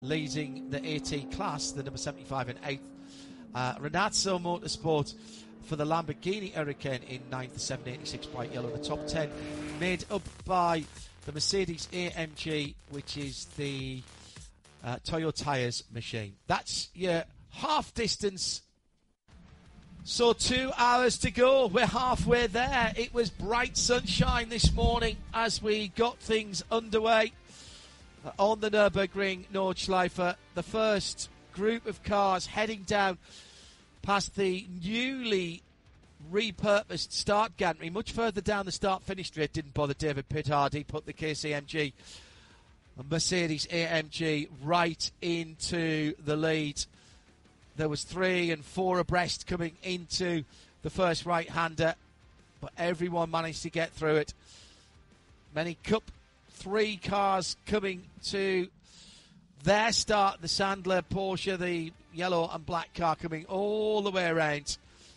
leading the AT class, the number 75 in 8th. Renazzo Motorsport for the Lamborghini Hurricane in 9th, the 786 White Yellow. The top 10 made up by the Mercedes AMG, which is the Toyo Tyres machine. That's your half distance. So 2 hours to go. We're halfway there. It was bright sunshine this morning as we got things underway on the Nürburgring Nordschleife. The first group of cars heading down past the newly repurposed start gantry. Much further down the start-finish straight. Didn't bother David Pittard. He put the KCMG Mercedes AMG right into the lead. There was 3 and 4 abreast coming into the first right-hander, but everyone managed to get through it. Many Cup 3 cars coming to their start. The Sandler Porsche, the yellow and black car coming all the way around.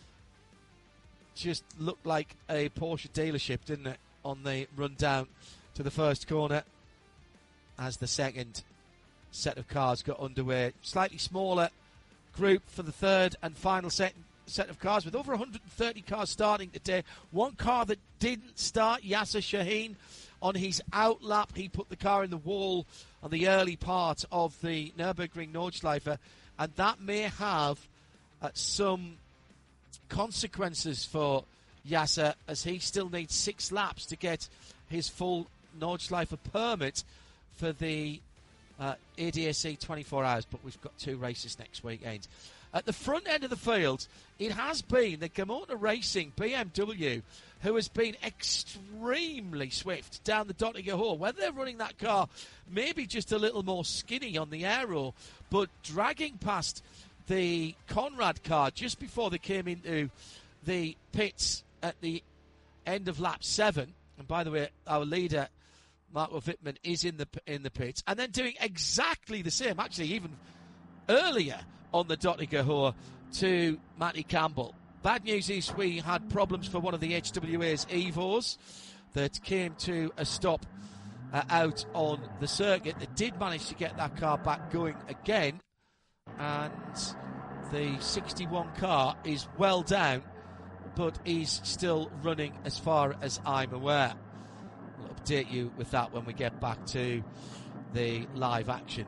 Just looked like a Porsche dealership, didn't it, on the run down to the first corner as the second set of cars got underway. Slightly smaller group for the third and final set of cars, with over 130 cars starting today. One car that didn't start, Yasser Shaheen, on his out lap. He put the car in the wall on the early part of the Nürburgring Nordschleife, and that may have some consequences for Yasser, as he still needs 6 laps to get his full Nordschleife permit for the ADAC 24 hours, but we've got 2 races next weekend. At the front end of the field, it has been the Gamota Racing BMW, who has been extremely swift down the Dottinger Hall. Whether they're running that car maybe just a little more skinny on the aero, but dragging past the Conrad car just before they came into the pits at the end of lap 7. And by the way, our leader, Marco Wittmann, is in the pits, and then doing exactly the same, actually even earlier on the Dottinger Hall to Matty Campbell. Bad news is we had problems for one of the HWA's Evos that came to a stop out on the circuit. They did manage to get that car back going again, and the 61 car is well down, but is still running as far as I'm aware. We'll update you with that when we get back to the live action.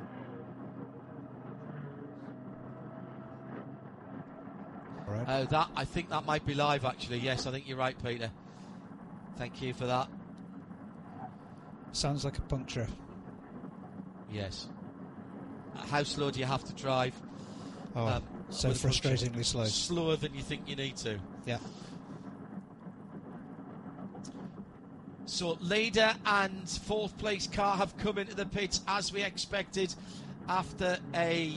Right. I think that might be live, actually. Yes, I think you're right, Peter. Thank you for that. Sounds like a puncture. Yes. How slow do you have to drive? So frustratingly slow. Slower than you think you need to. Yeah. So leader and 4th place car have come into the pits as we expected after a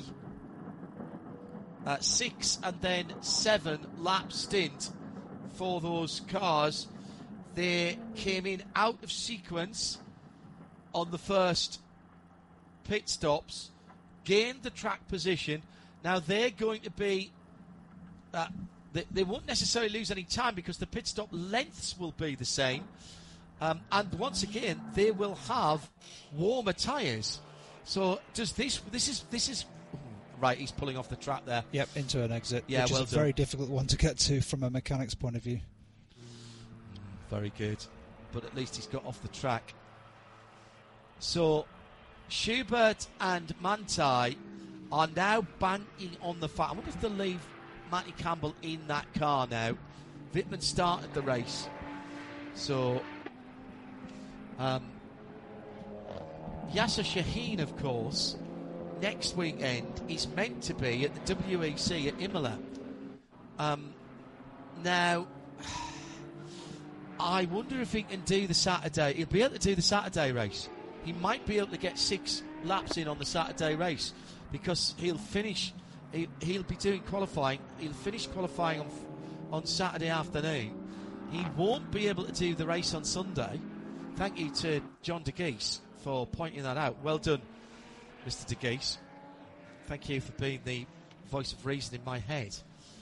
6 and then 7 lap stint for those cars. They came in out of sequence on the first pit stops, gained the track position. Now they're going to be they won't necessarily lose any time because the pit stop lengths will be the same, and once again they will have warmer tyres. So does this is right, he's pulling off the track there. Yep, into an exit. Yeah, which well is a done. very difficult one to get to from a mechanic's point of view. Very good. But at least he's got off the track. So Schubert and Manthey are now banking on the fact. I wonder if they'll leave Matty Campbell in that car now. Wittmann started the race. So Yasser Shaheen, of course, next weekend is meant to be at the WEC at Imola. Now, I wonder if he can do the Saturday. He'll be able to do the Saturday race. He might be able to get 6 laps in on the Saturday race because he'll finish. He'll be doing qualifying. He'll finish qualifying on Saturday afternoon. He won't be able to do the race on Sunday. Thank you to John De Geese for pointing that out. Well done, Mr. De Geese. Thank you for being the voice of reason in my head.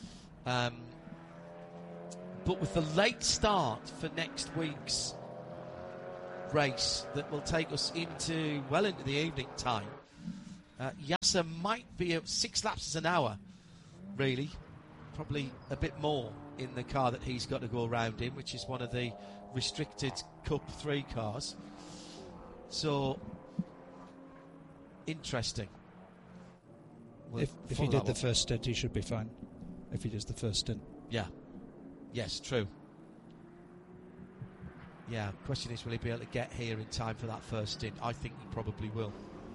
But with the late start for next week's race that will take us into the evening time, Yasser might be at 6 laps an hour, really. Probably a bit more in the car that he's got to go around in, which is one of the restricted Cup 3 cars. So, interesting. If he did the first stint, he should be fine. If he does the first stint. Yeah. Yes, true. Yeah, question is, will he be able to get here in time for that first stint? I think he probably will.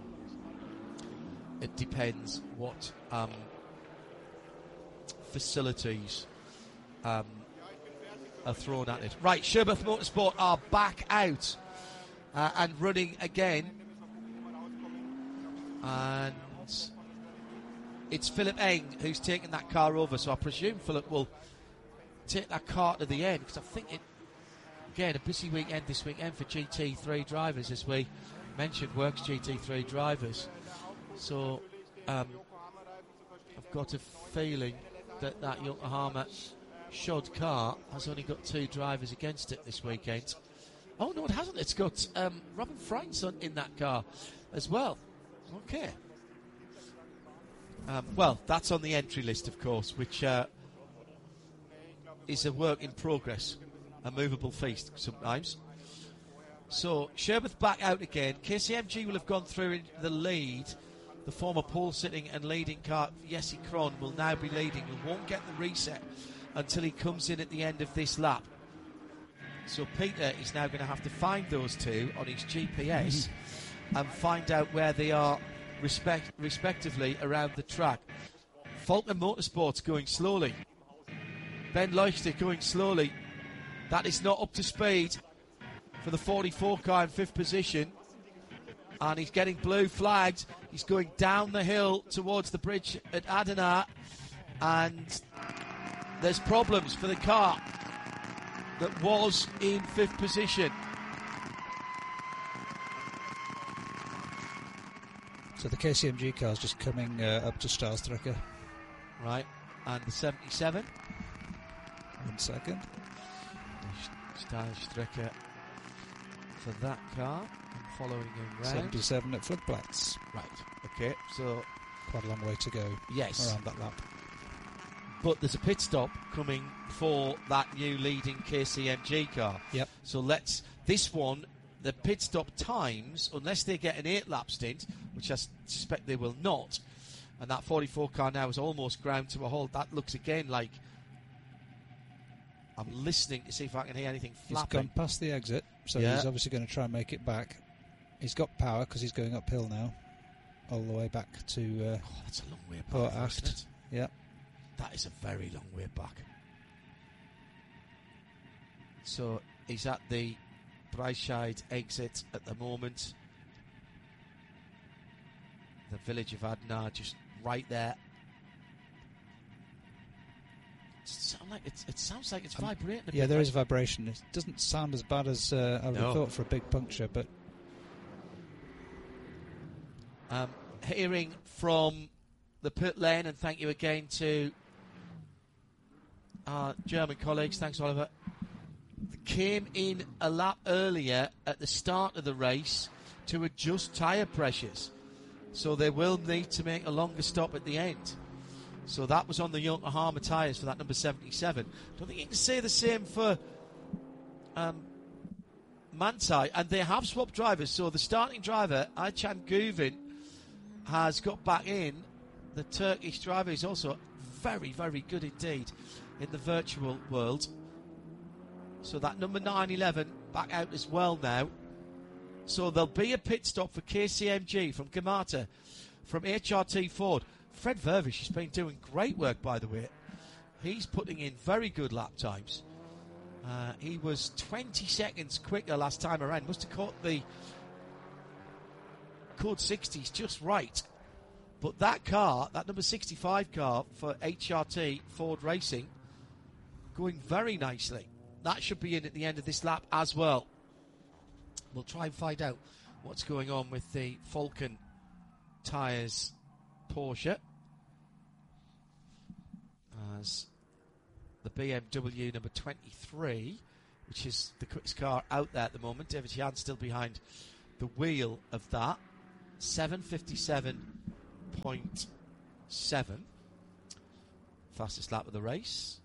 It depends what facilities are thrown at it. Right, Sherbeth Motorsport are back out and running again. And it's Philip Eng who's taking that car over, so I presume Philip will take that car to the end, because I think it, again, a busy weekend this weekend for GT3 drivers, as we mentioned, Works GT3 drivers. So I've got a feeling that Yokohama Shod car has only got 2 drivers against it this weekend. Oh no, it hasn't. It's got Robin Freins in that car as well. Okay. Well, that's on the entry list, of course, which is a work in progress, a movable feast sometimes. So Sherbeth back out again. KCMG will have gone through in the lead. The former pole-sitting and leading car, Jesse Kron, will now be leading. He won't get the reset until he comes in at the end of this lap. So Peter is now going to have to find those two on his GPS and find out where they are respectively around the track. Falcon Motorsports going slowly. Ben Leuchter going slowly. That is not up to speed for the 44 car in 5th position. And he's getting blue flagged. He's going down the hill towards the bridge at Adana. And there's problems for the car that was in 5th position. So the KCMG car is just coming up to Stahlstrecke. Right, and the 77. 1 second. Stahlstrecke for that car, and following him round. 77 at Floodplatz. Right, okay, so quite a long way to go. Yes. Around that lap. But there's a pit stop coming for that new leading KCMG car. Yep. So this one, the pit stop times, unless they get an 8-lap stint, which I suspect they will not, and that 44 car now is almost ground to a halt. That looks again like, I'm listening to see if I can hear anything flapping. He's gone past the exit, so he's obviously going to try and make it back. He's got power because he's going uphill now, all the way back to that's a long way back, Port Acht. Yeah. That is a very long way back. So he's at the Breitscheid exit at the moment. The village of Adana just right there. It sounds like it's vibrating. Yeah, there is vibration. It doesn't sound as bad as I would have thought for a big puncture, but hearing from the pit lane, and thank you again to our German colleagues. Thanks, Oliver. Came in a lap earlier at the start of the race to adjust tyre pressures, so they will need to make a longer stop at the end. So that was on the Yokohama tyres for that number 77. Don't think you can say the same for Manthey, and they have swapped drivers. So the starting driver, Aycan Guvin, has got back in. The Turkish driver is also very, very good indeed in the virtual world. So that number 911 back out as well now. So there'll be a pit stop for KCMG from Gamata, from HRT Ford. Fred Vervish has been doing great work, by the way. He's putting in very good lap times. He was 20 seconds quicker last time around. Must have caught the code 60s just right. But that car, that number 65 car for HRT Ford Racing, going very nicely. That should be in at the end of this lap as well. We'll try and find out what's going on with the Falcon tyres Porsche, as the BMW number 23, which is the quickest car out there at the moment. David Jan still behind the wheel of that. 7:57 1:39.7. Fastest lap of the race.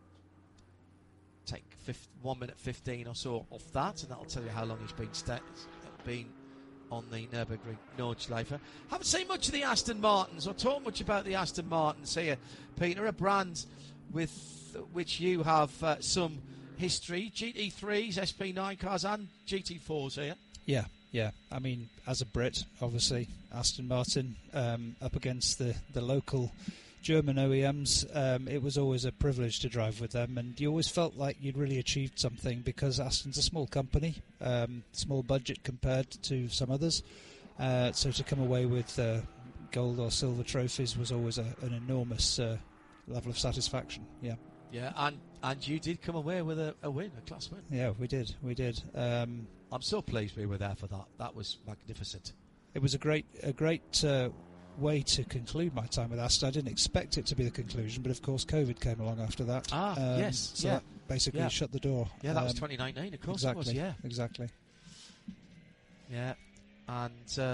Take 1 minute 15 or so off that, and that'll tell you how long he's been on the Nürburgring Nordschleife. Haven't seen much of the Aston Martins or talked much about the Aston Martins here, Peter, a brand with which you have some history. GT3s, SP9 cars and GT4s here. Yeah. I mean, as a Brit, obviously, Aston Martin up against the local German OEMs, it was always a privilege to drive with them, and you always felt like you'd really achieved something because Aston's a small company, small budget compared to some others, so to come away with gold or silver trophies was always an enormous level of satisfaction. Yeah, and you did come away with a win, a class win. Yeah, we did. I'm so pleased we were there for that. That was magnificent. It was a great way to conclude my time with Aston. I didn't expect it to be the conclusion, but of course COVID came along after that. Yes. So that basically shut the door. Yeah, that was 2019, of course. Exactly. It was, yeah. Exactly. Yeah, and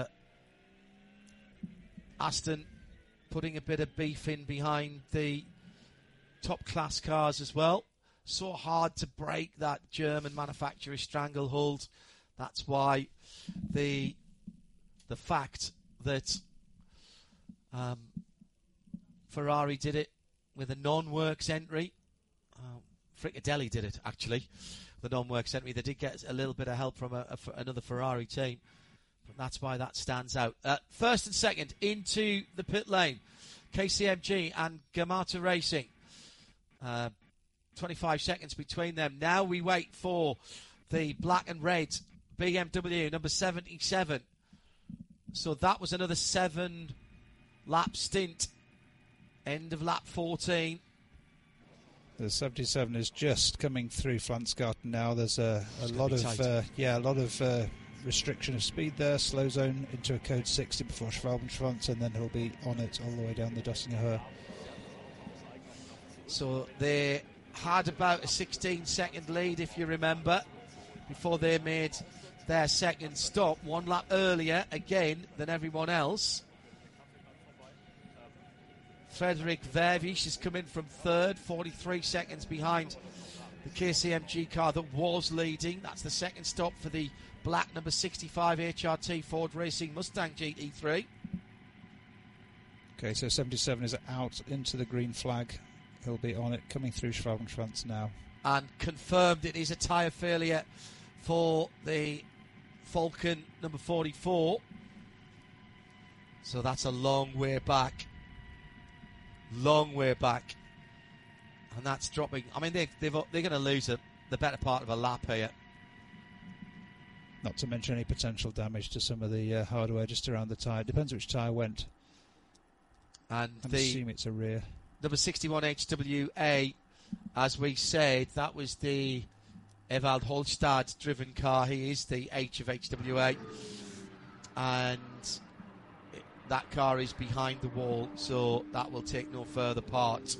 Aston putting a bit of beef in behind the top class cars as well. So hard to break that German manufacturer's stranglehold. That's why the fact that Ferrari did it with a non-works entry. Fricadelli did it, actually, the non-works entry. They did get a little bit of help from another Ferrari team, but that's why that stands out. First and second into the pit lane, KCMG and Gamata Racing. 25 seconds between them. Now we wait for the black and red BMW number 77. So that was another 7-lap stint. End of lap 14. The 77 is just coming through Flansgarten now. There's a lot of restriction of speed there. Slow zone into a code 60 before Schwalbenschwanz, and then he'll be on it all the way down the Döttinger Höhe. So they had about a 16-second lead, if you remember, before they made their second stop. 1 lap earlier, again, than everyone else. Frederik Vervisch has come in from third, 43 seconds behind the KCMG car that was leading. That's the second stop for the black number 65 HRT Ford Racing Mustang GT3. Okay, so 77 is out into the green flag. He'll be on it, coming through Schwalbenschwanz now. And confirmed it is a tyre failure for the Falcon number 44. So that's a long way back. Long way back. And that's dropping. I mean, they're going to lose the better part of a lap here. Not to mention any potential damage to some of the hardware just around the tyre. Depends which tyre went. And I assume it's a rear. Number 61 HWA, as we said, that was the Ewald Holstad driven car. He is the H of HWA. And that car is behind the wall, so that will take no further part.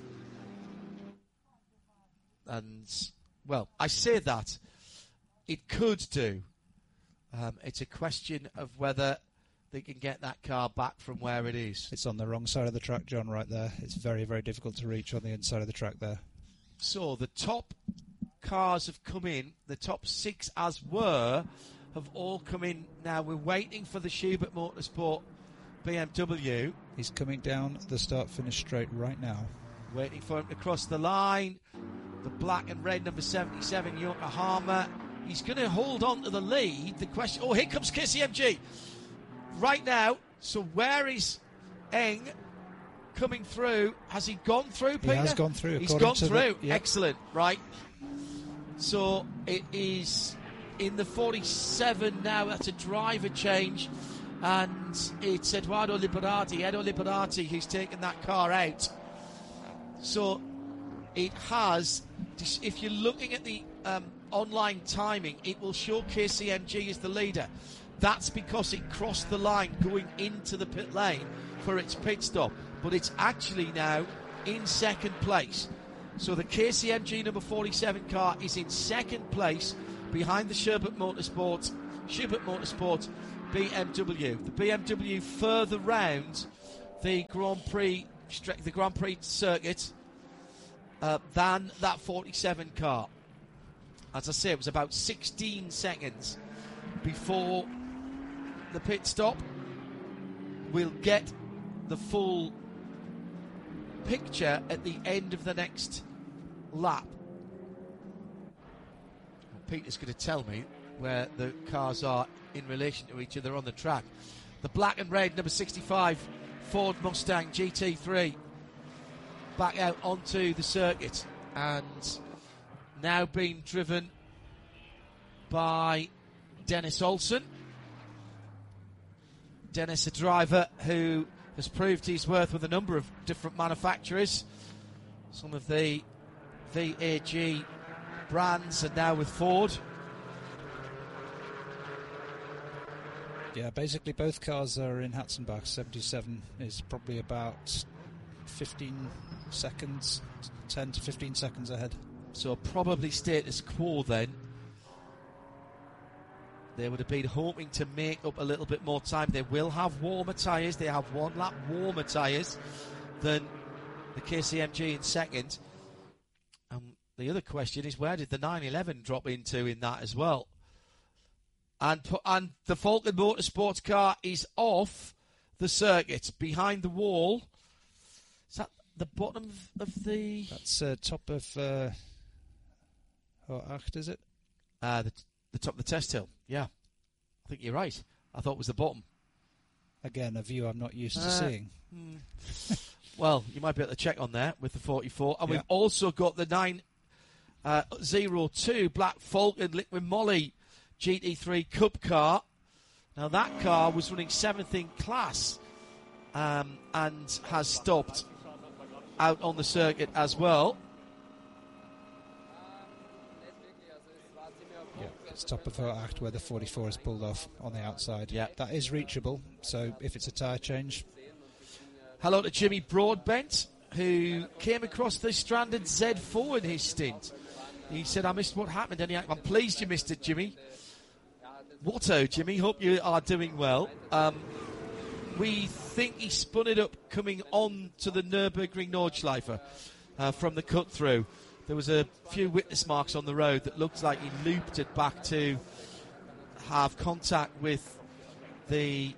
And, well, I say that. It could do. It's a question of whether they can get that car back from where it is. It's on the wrong side of the track, John, right there. It's very, very difficult to reach on the inside of the track there. So the top cars have come in. The top 6 as were have all come in. Now we're waiting for the Schubert Motorsport BMW. He's coming down the start-finish straight right now. Waiting for him to cross the line. The black and red number 77, Yokohama. He's going to hold on to the lead. The question... Oh, here comes KCMG. Right now, so where is Eng coming through? Has he gone through, Peter? He has gone through. He's gone through. Excellent. Right. So it is in the 47 now. That's a driver change. And it's Edo Liberati who's taken that car out. So it has, if you're looking at the online timing, it will show KCMG as the leader. That's because it crossed the line going into the pit lane for its pit stop. But it's actually now in second place. So the KCMG number 47 car is in second place behind the Schubert Motorsport BMW. The BMW further round the Grand Prix circuit than that 47 car. As I say, it was about 16 seconds before the pit stop. We'll get the full picture at the end of the next lap. Peter's going to tell me where the cars are in relation to each other on the track. The black and red number 65 Ford Mustang GT3 back out onto the circuit and now being driven by Dennis Olsen. Dennis, a driver who has proved his worth with a number of different manufacturers. Some of the VAG brands, and now with Ford. Yeah, basically both cars are in Hatzenbach. 77 is probably about 15 seconds, 10 to 15 seconds ahead. So probably status quo then. They would have been hoping to make up a little bit more time. They will have warmer tyres. They have 1 lap warmer tyres than the KCMG in second. The other question is, where did the 911 drop into in that as well? And the Falken Motorsports car is off the circuit, behind the wall. Is that the bottom of the... That's top of... Acht, is it? The top of the test hill, yeah. I think you're right. I thought it was the bottom. Again, a view I'm not used to seeing. Well, you might be able to check on there with the 44. And we've also got the 902 Black Falcon Liquid Moly GT3 Cup car. Now, that car was running 7th in class and has stopped out on the circuit as well. It's top of Acht where the 44 is pulled off on the outside. Yeah. That is reachable, so if it's a tyre change. Hello to Jimmy Broadbent, who came across the stranded Z4 in his stint. He said, I missed what happened. And I'm pleased you missed it, Jimmy. Watto, Jimmy, hope you are doing well. We think he spun it up coming on to the Nürburgring Nordschleife from the cut-through. There was a few witness marks on the road that looked like he looped it back to have contact with the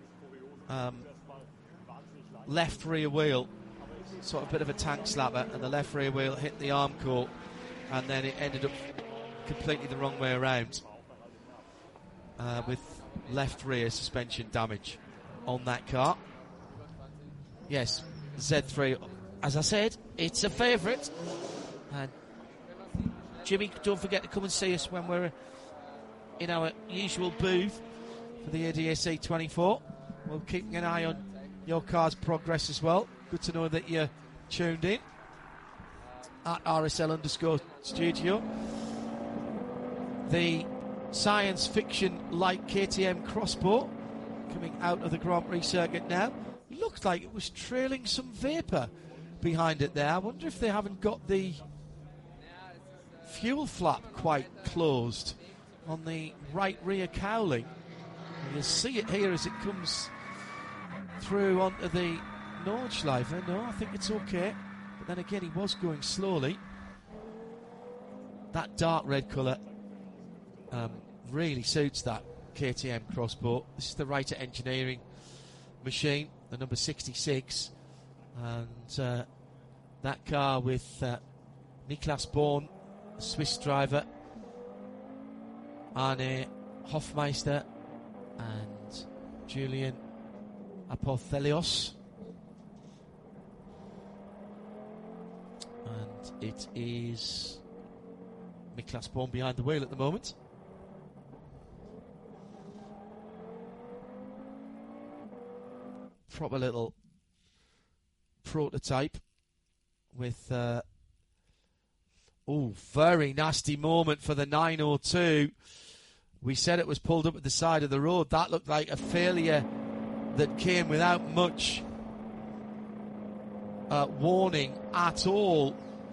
left rear wheel, sort of a bit of a tank slapper, and the left rear wheel hit the arm core, and then it ended up completely the wrong way around with left rear suspension damage on that car. Yes, Z3, as I said, it's a favourite. And Jimmy, don't forget to come and see us when we're in our usual booth for the ADAC 24. We'll keep an eye on your car's progress as well. Good to know that you're tuned in at RSL_studio. The science fiction light KTM Crossbow coming out of the Grand Prix circuit now. Looked like it was trailing some vapour behind it there. I wonder if they haven't got the fuel flap quite closed on the right rear cowling. And you'll see it here as it comes through onto the Nordschleife. No, I think it's okay. But then again, he was going slowly. That dark red colour really suits that KTM Crossbow. This is the Reiter Engineering machine, the number 66. And that car with Niklas Born, a Swiss driver, Arne Hofmeister and Julian Apothelios. And it is Niklas Born behind the wheel at the moment. Proper little prototype with very nasty moment for the 902. We said it was pulled up at the side of the road. That looked like a failure that came without much warning at all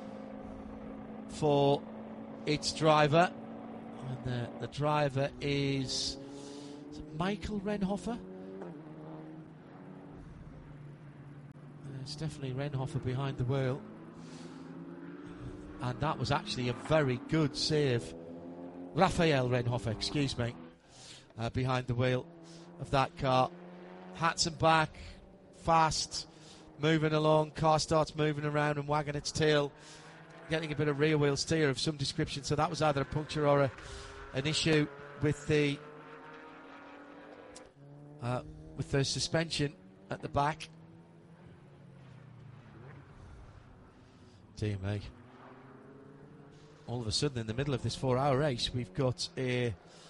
for its driver. And the driver is it Michael Renhofer? It's definitely Renhofer behind the wheel. And that was actually a very good save. Raphael Renhofer, excuse me, behind the wheel of that car. Hatson back, fast, moving along. Car starts moving around and wagging its tail, getting a bit of rear wheel steer of some description. So that was either a puncture or an issue with the suspension at the back. Dear me. All of a sudden, in the middle of this 4-hour race, we've got in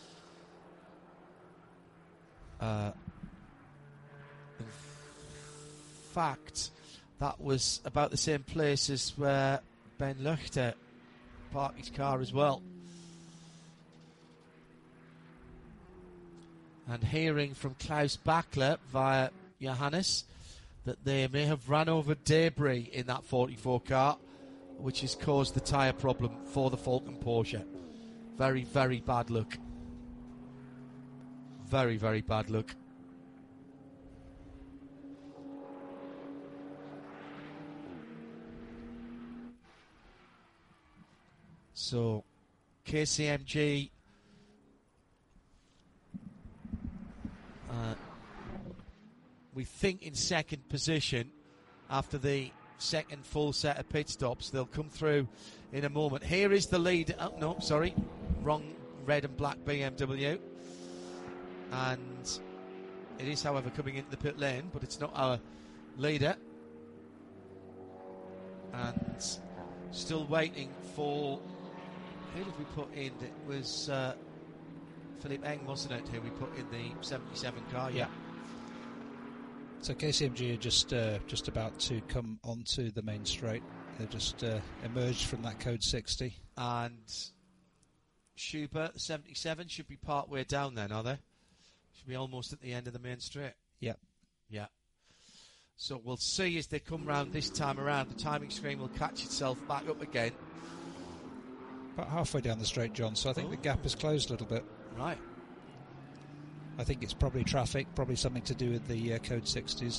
fact, that was about the same place as where Ben Luchter parked his car as well. And hearing from Klaus Bachler via Johannes that they may have ran over debris in that 44 car, which has caused the tyre problem for the Falcon Porsche. Very, very bad luck. Very, very bad luck. So, KCMG we think in second position after the second full set of pit stops. They'll come through in a moment. Here is the lead. Oh, no, sorry. Wrong red and black BMW. And it is, however, coming into the pit lane, but it's not our leader. And still waiting for... Who did we put in? It was Philippe Eng, wasn't it, who we put in the 77 car? Yeah. So KCMG are just about to come onto the main straight. They just emerged from that code 60. And Schubert, 77, should be part way down then, are they? Should be almost at the end of the main straight. Yep. Yeah. So we'll see as they come round this time around. The timing screen will catch itself back up again. About halfway down the straight, John, so I think the gap has closed a little bit. Right. I think it's probably traffic, probably something to do with the code 60s.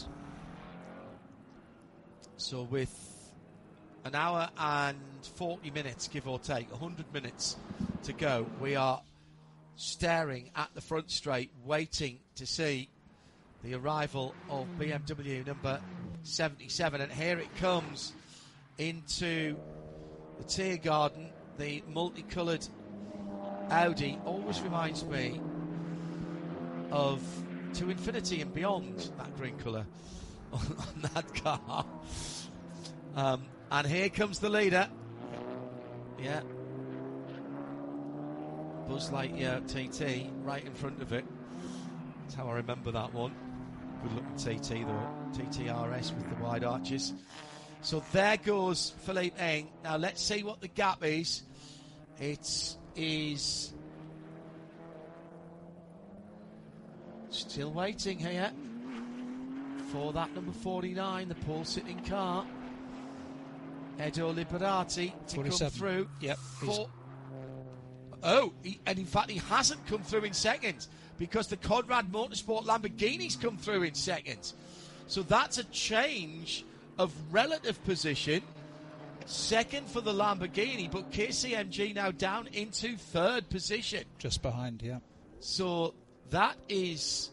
So with an hour and 40 minutes, give or take, 100 minutes to go, we are staring at the front straight, waiting to see the arrival of BMW number 77. And here it comes into the Tiergarten. The multicoloured Audi always reminds me of To Infinity and Beyond, that green colour on that car. And here comes the leader. Yeah. Buzz Lightyear TT right in front of it. That's how I remember that one. Good looking TT though. TTRS with the wide arches. So there goes Philippe Eng. Now let's see what the gap is. It is still waiting here for that number 49, the pole sitting car. Edo Liberati to 47. come through. Yep. And in fact he hasn't come through in second because the Conrad Motorsport Lamborghini's come through in second. So that's a change of relative position. Second for the Lamborghini, but KCMG now down into third position. Just behind, yeah. So that is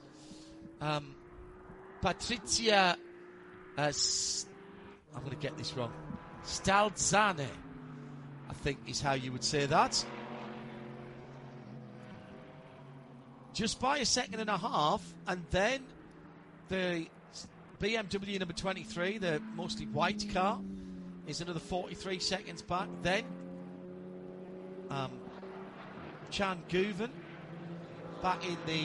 Patrizia, I'm going to get this wrong, Stalzane, I think is how you would say that. Just by a second and a half, and then the BMW number 23, the mostly white car, is another 43 seconds back. Then Chan Guven back in the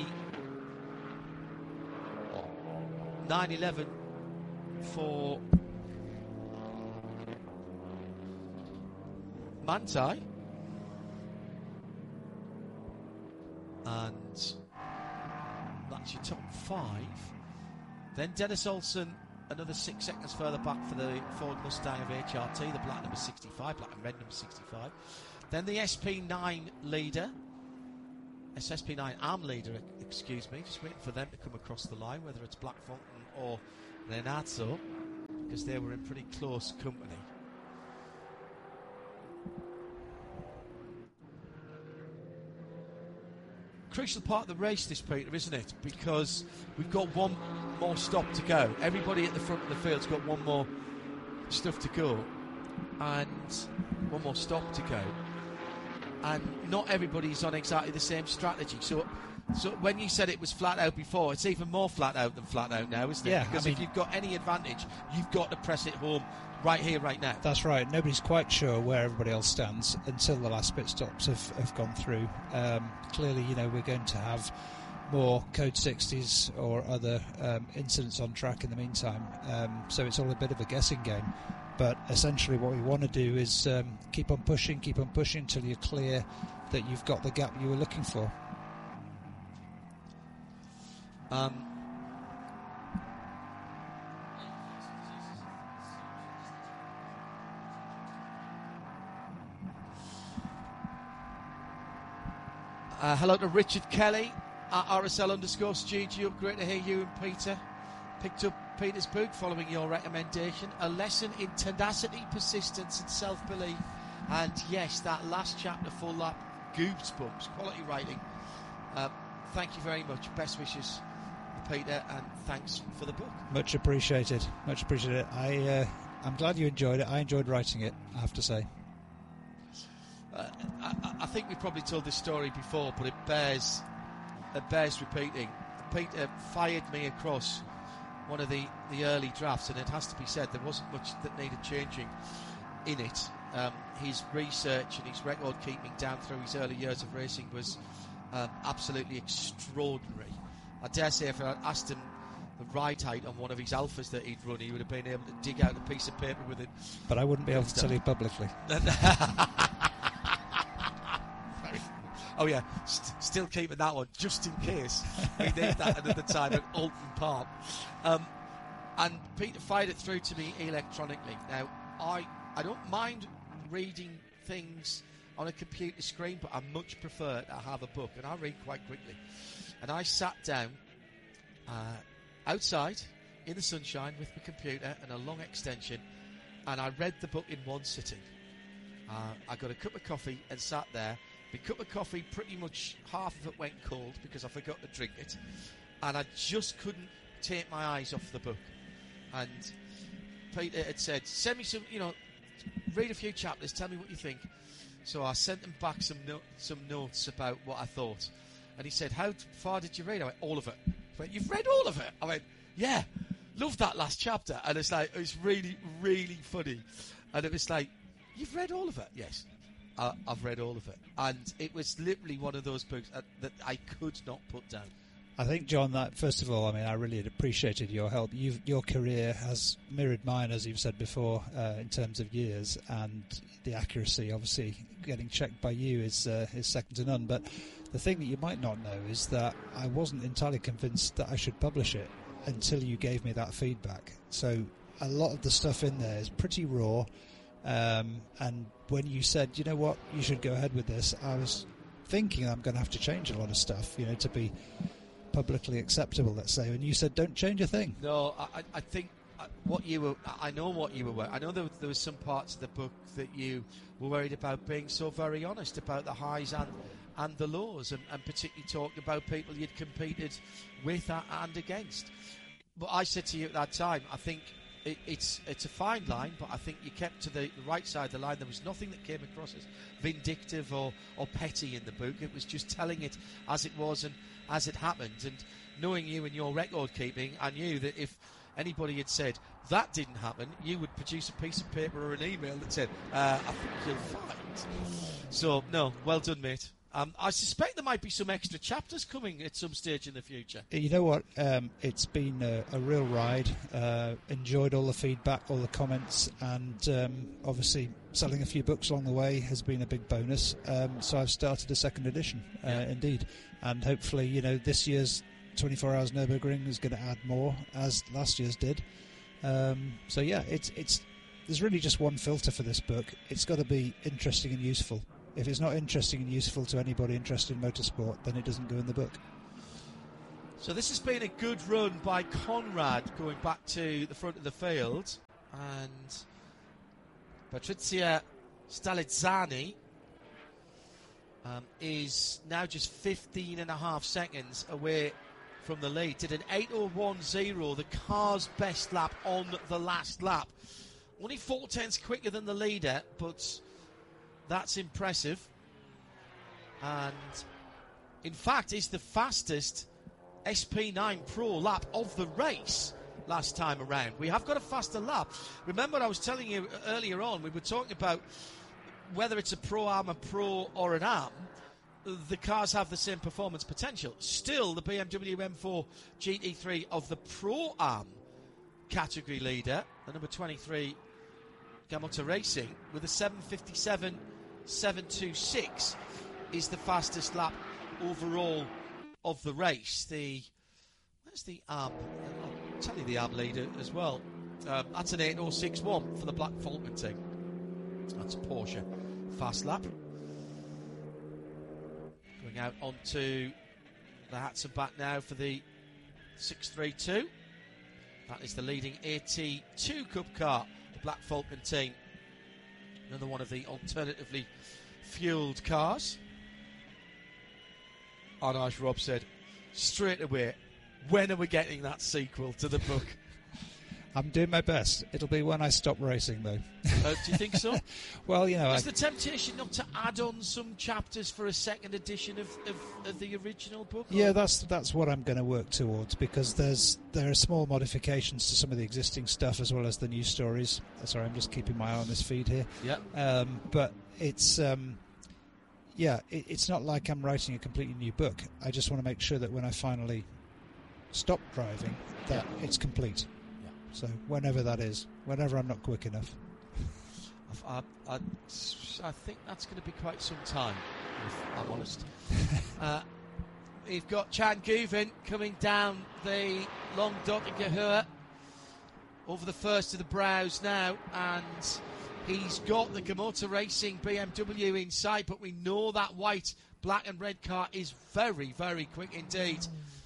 911 for Manthey. And that's your top five. Then Dennis Olsen, another 6 seconds further back for the Ford Mustang of HRT, the black number 65, black and red number 65. Then the SP9 leader, SP9 ARM leader, excuse me, just waiting for them to come across the line, whether it's Black Fountain or Renato. because they were in pretty close company. Crucial part of the race, this, Peter, isn't it? Because we've got one more stop to go. Everybody at the front of the field's got one more stuff to go, and one more stop to go. And not everybody's on exactly the same strategy. So when you said it was flat out before, it's even more flat out than flat out now, isn't it? Yeah, because if you've got any advantage, you've got to press it home right here, right now. That's right. Nobody's quite sure where everybody else stands until the last pit stops have gone through. Clearly, we're going to have more Code 60s or other incidents on track in the meantime. So it's all a bit of a guessing game. But essentially what we want to do is keep on pushing until you're clear that you've got the gap you were looking for. Hello to Richard Kelly at RSL_studio. Great to hear you and Peter. Picked up Peter's book following your recommendation. A lesson in tenacity, persistence and self-belief. And yes, that last chapter, full lap, goosebumps, quality writing. Thank you very much. Best wishes, Peter, and thanks for the book. Much appreciated. Much appreciated. I'm glad you enjoyed it. I enjoyed writing it, I have to say. I think we probably told this story before, but it bears repeating. Peter fired me across one of the early drafts, and it has to be said there wasn't much that needed changing in it. His research and his record keeping down through his early years of racing was absolutely extraordinary. I dare say if I asked him the ride height on one of his alphas that he'd run, he would have been able to dig out a piece of paper with it. But I wouldn't be able to tell you publicly. Oh yeah, still keeping that one just in case we need that another time at Alton Park. And Peter fired it through to me electronically. Now I don't mind reading things on a computer screen, but I much prefer to have a book, and I read quite quickly. And I sat down outside in the sunshine with my computer and a long extension, and I read the book in one sitting. I got a cup of coffee and sat there. The cup of coffee, pretty much half of it went cold because I forgot to drink it, and I just couldn't take my eyes off the book. And Peter had said, send me some, read a few chapters, tell me what you think. So I sent him back some notes about what I thought. And he said, how far did you read? I went, all of it. He went, you've read all of it? I went, yeah, love that last chapter. And it's like, it's really, really funny. And it was like, you've read all of it? Yes. I've read all of it, and it was literally one of those books that I could not put down. I think, John, that first of all, I really appreciated your help. Your career has mirrored mine, as you've said before, in terms of years, and the accuracy, obviously, getting checked by you is second to none. But the thing that you might not know is that I wasn't entirely convinced that I should publish it until you gave me that feedback. So a lot of the stuff in there is pretty raw. And when you said, you know what, you should go ahead with this, I was thinking I'm going to have to change a lot of stuff, to be publicly acceptable, let's say. And you said, don't change a thing. No, I think I know what you were. I know there were some parts of the book that you were worried about being so very honest about the highs and the lows, and particularly talking about people you'd competed with and against. But I said to you at that time, I think it's a fine line, but I think you kept to the right side of the line. There was nothing that came across as vindictive or petty in the book. It was just telling it as it was and as it happened. And knowing you and your record keeping, I knew that if anybody had said that didn't happen, you would produce a piece of paper or an email that said, I think you'll find. So, no, well done, mate. I suspect there might be some extra chapters coming at some stage in the future. You know what? It's been a real ride. Enjoyed all the feedback, all the comments, and obviously selling a few books along the way has been a big bonus. So I've started a second edition, indeed. And hopefully, this year's 24 Hours Nürburgring is going to add more, as last year's did. So yeah, there's really just one filter for this book. It's got to be interesting and useful. If it's not interesting and useful to anybody interested in motorsport, then it doesn't go in the book. So this has been a good run by Conrad going back to the front of the field. and Patrizia Stalizzani is now just 15.5 seconds away from the lead. Did an 8:01.0, the car's best lap on the last lap. Only 0.4 quicker than the leader, but that's impressive. And in fact, is the fastest SP9 Pro lap of the race last time around. We have got a faster lap. Remember, I was telling you earlier on, we were talking about whether it's a Pro-Am, a Pro or an Am, the cars have the same performance potential. Still, the BMW M4 GT3 of the Pro-Am category leader, the number 23 Gamotta Racing, with a 7:57.726, is the fastest lap overall of the race. Where's the Am? I'll tell you the Am leader as well. That's an 8:06.1 for the Black Falcon team. That's a Porsche fast lap. Going out onto the hats and back now for the 632. That is the leading AT2 Cup car, the Black Falcon team. Another one of the alternatively fueled cars. And as Rob said, straight away, when are we getting that sequel to the book? I'm doing my best. It'll be when I stop racing, though. Do you think so? Well, you know... Is the temptation not to add on some chapters for a second edition of the original book? Yeah, that's what I'm going to work towards, because there are small modifications to some of the existing stuff as well as the new stories. Sorry, I'm just keeping my eye on this feed here. Yeah. But it's... it's not like I'm writing a completely new book. I just want to make sure that when I finally stop driving, that it's complete. So whenever that is, whenever I'm not quick enough. I think that's going to be quite some time, if I'm honest. We've got Chan Guven coming down the long Dottingahur over the first of the brows now, and he's got the Gamotta Racing BMW in sight, but we know that white, black and red car is very, very quick indeed.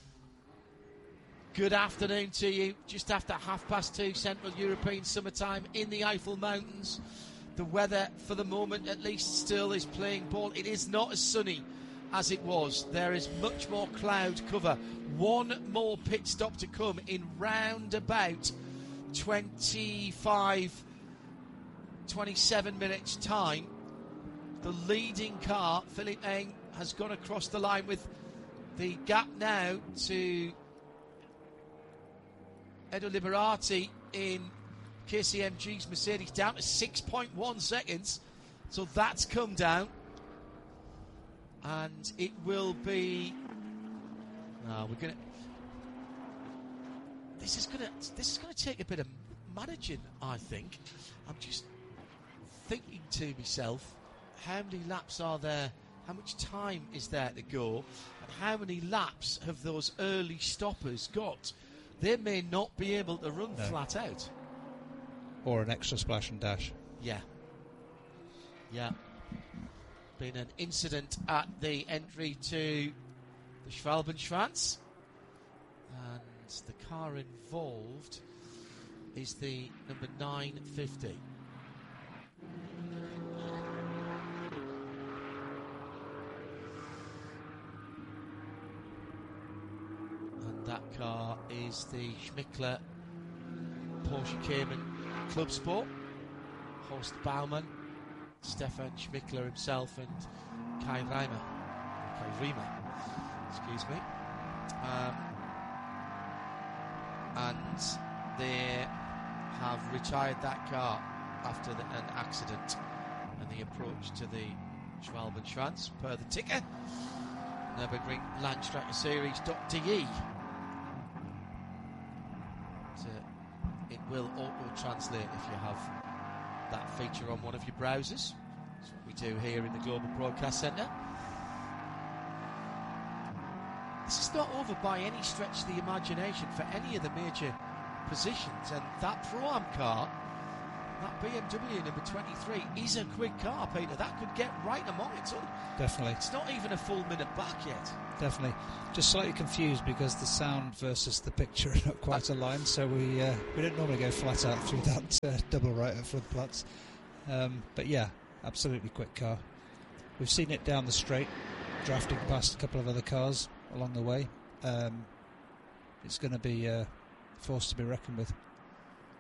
Good afternoon to you. Just after 2:30 Central European summertime in the Eifel Mountains. The weather, for the moment at least, still is playing ball. It is not as sunny as it was. There is much more cloud cover. One more pit stop to come in round about 27 minutes time. The leading car, Philippe Eng, has gone across the line with the gap now to Edo Liberati in KCMG's Mercedes down to 6.1 seconds. So that's come down. And it will be... No, we're going to... This is going to take a bit of managing, I think. I'm just thinking to myself, how many laps are there? How much time is there to go? And how many laps have those early stoppers got? They may not be able to run flat out. Or an extra splash and dash. Yeah. Been an incident at the entry to the Schwalbenschwanz. And the car involved is the number 950. That car is the Schmickler Porsche Cayman Club Sport. Horst Baumann, Stefan Schmickler himself, and Kai Riemer, excuse me. And they have retired that car after an accident and the approach to the Schwalbenschwanz per the ticker. Nürburgring Landstrecke Series.de. It will auto-translate if you have that feature on one of your browsers. That's what we do here in the Global Broadcast Centre. This is not over by any stretch of the imagination for any of the major positions, and that Pro-Am car That BMW number 23 is a quick car, Peter. That could get right among it. Definitely. It's not even a full minute back yet. Definitely. Just slightly confused because the sound versus the picture are not quite aligned, so we don't normally go flat out through that double right at front Platz. But yeah, absolutely quick car. We've seen it down the straight, drafting past a couple of other cars along the way. It's going to be a force to be reckoned with.